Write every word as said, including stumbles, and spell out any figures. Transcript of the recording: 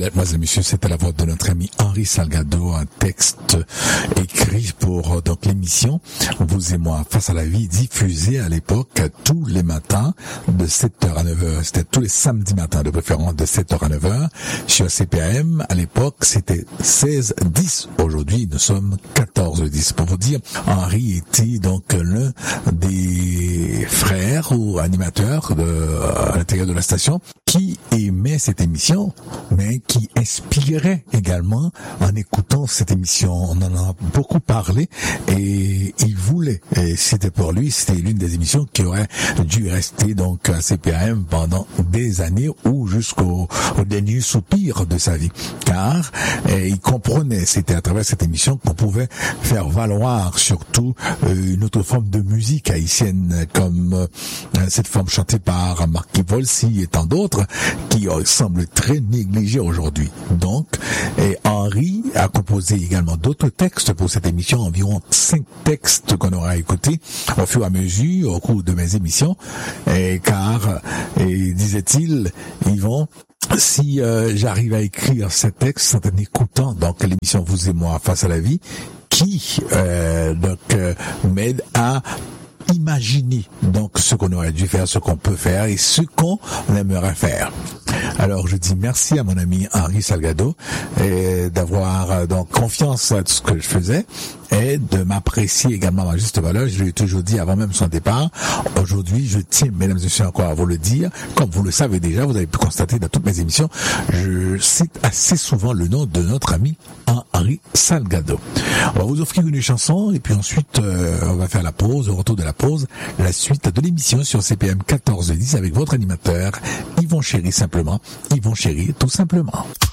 Mademoiselles et messieurs, c'était la voix de notre ami Henri Salgado, un texte écrit pour donc l'émission Vous et moi face à la vie, diffusée à l'époque tous les matins de sept heures à neuf heures. C'était tous les samedis matins de préférence de sept heures à neuf heures sur C P A M. À l'époque, c'était seize dix. Aujourd'hui, nous sommes quatorze dix. Pour vous dire, Henri était donc l'un des frères ou animateurs de, à l'intérieur de la station qui aimait cette émission, mais qui inspirait également en écoutant cette émission. On en a beaucoup parlé et il voulait, et c'était pour lui, c'était l'une des émissions qui aurait dû rester donc à C P A M pendant des années ou jusqu'au au dernier soupir de sa vie. Car et il comprenait, c'était à travers cette émission qu'on pouvait faire valoir surtout euh, une autre forme de musique haïtienne comme euh, cette forme chantée par Marquis Volsi et tant d'autres qui euh, semblent très négligés aujourd'hui. Donc, et Henri a composé également d'autres textes pour cette émission, environ cinq textes qu'on aura écoutés au fur et à mesure au cours de mes émissions, et car, et disait-il, Yvon, si euh, j'arrive à écrire ces textes en écoutant donc l'émission Vous et moi face à la vie, qui euh, donc euh, m'aide à imaginer donc ce qu'on aurait dû faire, ce qu'on peut faire et ce qu'on aimerait faire. Alors je dis merci à mon ami Henri Salgado et d'avoir euh, donc confiance à ce que je faisais et de m'apprécier également à ma juste valeur. Je l'ai toujours dit avant même son départ. Aujourd'hui, je tiens, mesdames et messieurs, encore à vous le dire. Comme vous le savez déjà, vous avez pu constater dans toutes mes émissions, je cite assez souvent le nom de notre ami Henri Salgado. On va vous offrir une chanson et puis ensuite euh, on va faire la pause, au retour de la pause, la suite de l'émission sur C P M quatorze dix avec votre animateur Yvon Chéri, simplement Yvon Chéri, tout simplement.